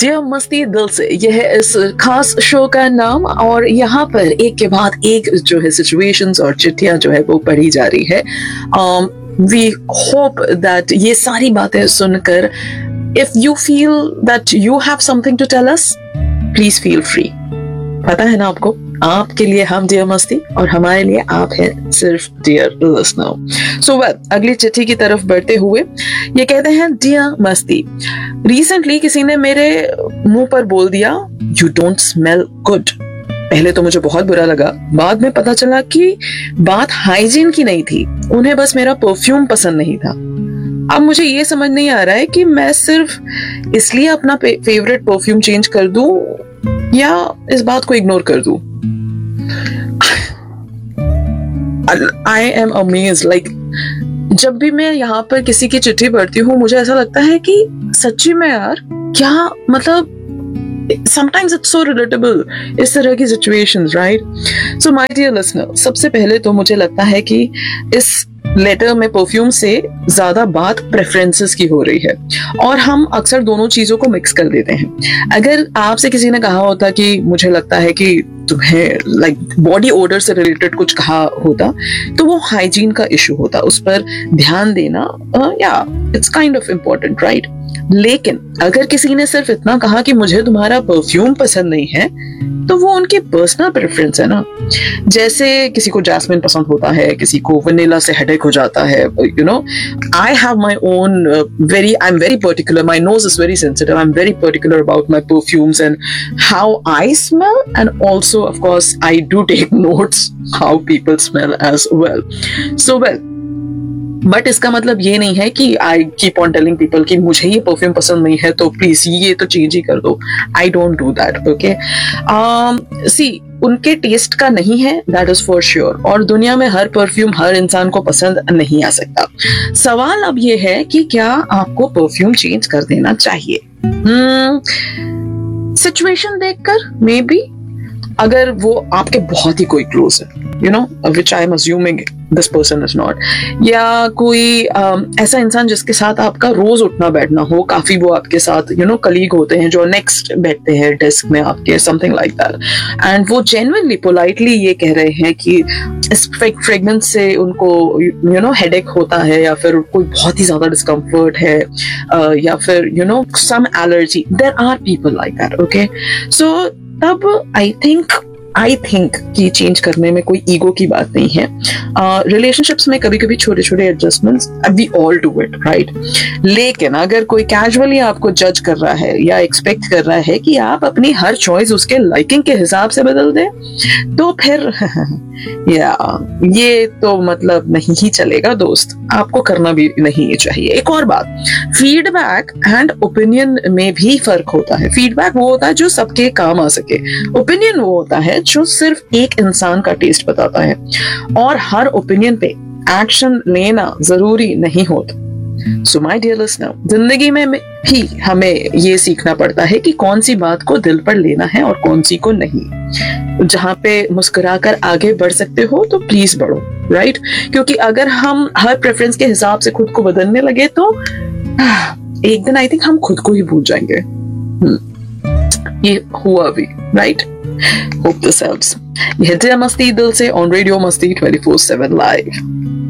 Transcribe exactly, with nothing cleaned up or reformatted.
Dear मस्ती दिल से, यह है इस खास शो का नाम और यहाँ पर एक के बाद एक जो है सिचुएशंस और चिट्ठियां जो है वो पढ़ी जा रही है. वी होप दैट ये सारी बातें सुनकर if you feel that you have something to tell us, please feel free. पता है ना आपको, आपके लिए हम डियर मस्ती और हमारे लिए आप हैं सिर्फ डियर लिसनर. सो वेल, अगली चिट्ठी की तरफ बढ़ते हुए ये कहते हैं, डियर मस्ती, रिसेंटली किसी ने मेरे मुंह पर बोल दिया यू डोंट स्मेल गुड. पहले तो मुझे बहुत बुरा लगा, बाद में पता चला कि बात हाइजीन की नहीं थी, उन्हें बस मेरा परफ्यूम पसंद नहीं था. अब मुझे ये समझ नहीं आ रहा है कि मैं सिर्फ इसलिए अपना फेवरेट परफ्यूम चेंज कर दूं या इस बात को इग्नोर कर दूं. I am amazed. लाइक जब भी मैं यहाँ पर किसी की चिट्ठी पढ़ती हूँ मुझे ऐसा लगता है कि सच्ची में यार, क्या मतलब sometimes it's so relatable इस तरह की situations, right? So my dear listener, सबसे पहले तो मुझे लगता है कि इस लेटर में परफ्यूम से ज्यादा बात प्रेफरेंसेस की हो रही है और हम अक्सर दोनों चीजों को मिक्स कर देते हैं. अगर आपसे किसी ने कहा होता कि मुझे लगता है कि तुम्हें लाइक बॉडी ओडर से रिलेटेड कुछ कहा होता तो वो हाइजीन का इशू होता, उस पर ध्यान देना या it's kind of important, right? लेकिन अगर किसी ने सिर्फ इतना कहा कि मुझे तुम्हारा परफ्यूम पसंद नहीं है तो वो उनकी पर्सनल प्रेफरेंस है ना. जैसे किसी को जैस्मिन पसंद होता है, किसी को वनीला से हेडेक हो जाता है. You know, I have my own very I am very particular, my knows is very sensitive, I am very particular about my perfumes and how I smell, and also of course I do take notes how people smell as well. So well, but इसका मतलब ये नहीं है कि I keep on telling people कि मुझे ये perfume पसंद नहीं है तो प्लीज ये तो चेंज ही कर दो. I don't do that. Okay, सी, उनके टेस्ट का नहीं है, दैट इज फॉर श्योर, और दुनिया में हर परफ्यूम हर इंसान को पसंद नहीं आ सकता. सवाल अब ये है कि क्या आपको परफ्यूम चेंज कर देना चाहिए सिचुएशन hmm, देखकर, मे बी अगर वो आपके बहुत ही कोई क्लोज है, you know, which I am assuming this person is not, या कोई um, ऐसा इंसान जिसके साथ आपका रोज उठना बैठना हो, काफी वो आपके साथ यू नो कलीग होते हैं जो नेक्स्ट बैठते हैं डेस्क में आपके, समथिंग लाइक दैट, एंड वो जेन्युइनली पोलाइटली ये कह रहे हैं कि इस फ्रेग्रेंस से उनको यू नो हेडेक होता है या फिर कोई बहुत ही ज्यादा डिस्कम्फर्ट है uh, या फिर you know some allergy. There are people like that. Okay, सो तब आई थिंक आई थिंक कि चेंज करने में कोई ईगो की बात नहीं है. रिलेशनशिप्स uh, में कभी कभी छोटे छोटे adjustments we all do it, right? लेकिन अगर कोई कैजुअली आपको जज कर रहा है या एक्सपेक्ट कर रहा है कि आप अपनी हर चॉइस उसके लाइकिंग के हिसाब से बदल दें तो फिर या ये तो मतलब नहीं ही चलेगा दोस्त, आपको करना भी नहीं चाहिए. एक और बात, फीडबैक एंड ओपिनियन में भी फर्क होता है. फीडबैक वो होता है जो सबके काम आ सके, ओपिनियन वो होता है जो सिर्फ एक इंसान का टेस्ट बताता है, और हर ओपिनियन पे एक्शन लेना जरूरी नहीं होता. सो माय डियर लिसनर, जिंदगी में भी हमें ये सीखना पड़ता है कि कौन सी बात को दिल पर लेना है और कौन सी को नहीं. जहां पे मुस्कुराकर आगे बढ़ सकते हो तो प्लीज बढ़ो, राइट? क्योंकि अगर हम हर प्रेफरेंस के हिसाब से खुद को बदलने लगे तो एक दिन आई थिंक हम खुद को ही भूल जाएंगे. ये हुआ भी, राइट? Hope this helps. यह डियर मस्ती दिल से ऑन रेडियो मस्ती ट्वेंटी फोर सेवन लाइव.